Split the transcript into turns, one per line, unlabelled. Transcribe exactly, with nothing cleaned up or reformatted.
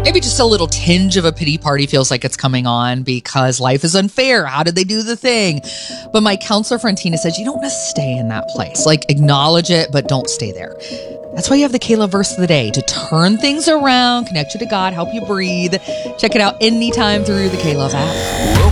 Maybe just a little tinge of a pity party feels like it's coming on because life is unfair. How did they do the thing? But my counselor friend Tina says you don't want to stay in that place. Like, acknowledge it, but don't stay there. That's why you have the Kayla verse of the day, to turn things around, connect you to God, help you breathe. Check it out anytime through the K-Love app.